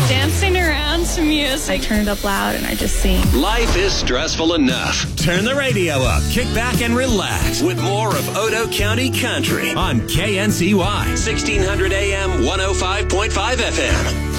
dancing around to music. I turn it up loud and I just sing. Life is stressful enough. Turn the radio up, kick back, and relax with more of Odo County Country on KNCY 1600 AM, 105.5 FM.